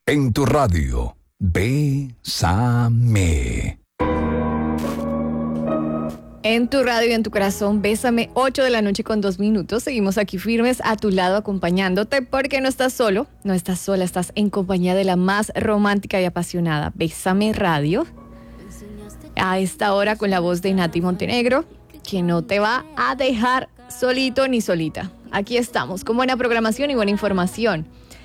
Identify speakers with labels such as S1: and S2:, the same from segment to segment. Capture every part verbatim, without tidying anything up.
S1: En tu radio, Bésame.
S2: En tu radio y en tu corazón, Bésame, ocho de la noche con dos minutos. Seguimos aquí firmes a tu lado acompañándote porque no estás solo, no estás sola, estás en compañía de la más romántica y apasionada. Bésame Radio. A esta hora con la voz de Nati Montenegro, que no te va a dejar solito ni solita. Aquí estamos con buena programación y buena información.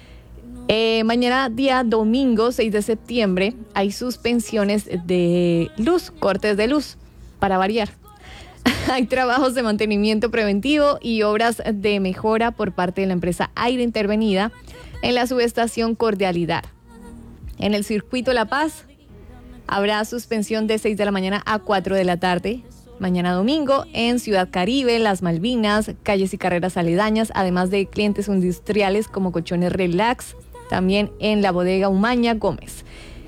S2: Eh, mañana día domingo seis de septiembre hay suspensiones de luz, cortes de luz, para variar. Hay trabajos de mantenimiento preventivo y obras de mejora por parte de la empresa Aire Intervenida en la subestación Cordialidad. En el circuito La Paz habrá suspensión de seis de la mañana a cuatro de la tarde. Mañana domingo en Ciudad Caribe, Las Malvinas, calles y carreras aledañas, además de clientes industriales como Colchones Relax, también en la bodega Umaña Gómez.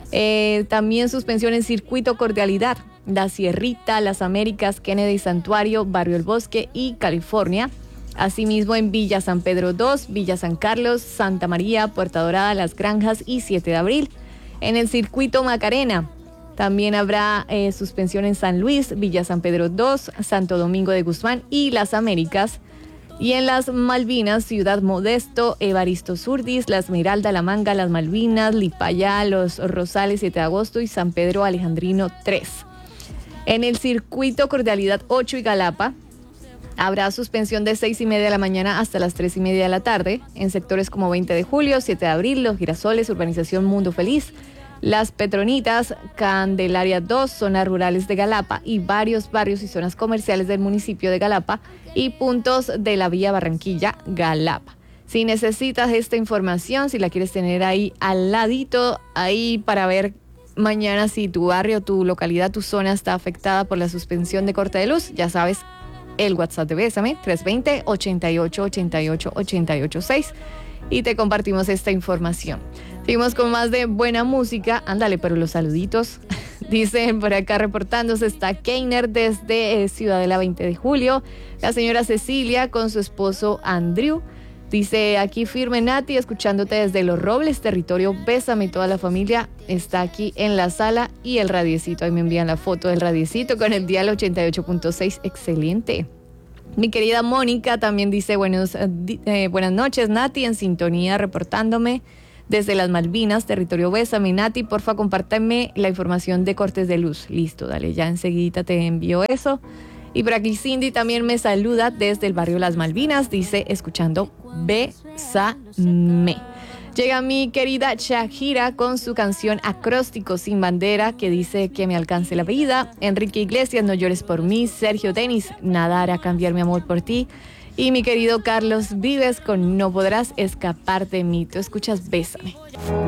S2: Eh, también suspensión en circuito Cordialidad, La Sierrita, Las Américas, Kennedy Santuario, Barrio El Bosque y California. Asimismo en Villa San Pedro dos, Villa San Carlos, Santa María, Puerta Dorada, Las Granjas y siete de abril. En el circuito Macarena también habrá eh, suspensión en San Luis, Villa San Pedro dos, Santo Domingo de Guzmán y Las Américas. Y en Las Malvinas, Ciudad Modesto, Evaristo Surdis, La Esmeralda, La Manga, Las Malvinas, Lipayá, Los Rosales, siete de agosto y San Pedro Alejandrino tres. En el circuito Cordialidad ocho y Galapa habrá suspensión de seis y media de la mañana hasta las tres y media de la tarde en sectores como veinte de julio, siete de abril, Los Girasoles, Urbanización Mundo Feliz, Las Petronitas, Candelaria dos, zonas rurales de Galapa y varios barrios y zonas comerciales del municipio de Galapa y puntos de la vía Barranquilla-Galapa. Si necesitas esta información, si la quieres tener ahí al ladito, ahí para ver mañana si tu barrio, tu localidad, tu zona está afectada por la suspensión de corte de luz, ya sabes, el WhatsApp de Bésame, tres dos cero, ocho ocho, ocho ocho, ocho ocho seis, y te compartimos esta información. Seguimos con más de buena música. Ándale, pero los saluditos. Dicen por acá reportándose está Keiner desde eh, Ciudadela veinte de julio. La señora Cecilia con su esposo Andrew. Dice aquí firme Nati, escuchándote desde Los Robles, territorio Bésame, y toda la familia está aquí en la sala y el radiecito. Ahí me envían la foto del radiecito con el dial ochenta y ocho punto seis. Excelente. Mi querida Mónica también dice buenos, eh, buenas noches Nati, en sintonía reportándome desde Las Malvinas, territorio Bésame. Nati, porfa, compártame la información de cortes de luz. Listo, dale, ya enseguida te envío eso. Y por aquí Cindy también me saluda desde el barrio Las Malvinas, dice, escuchando Bésame. Llega mi querida Shakira con su canción Acróstico sin bandera, que dice que me alcance la vida. Enrique Iglesias, No llores por mí. Sergio Denis, Nada hará cambiar mi amor por ti. Y mi querido Carlos Vives con No podrás escapar de mí. Tú escuchas Bésame.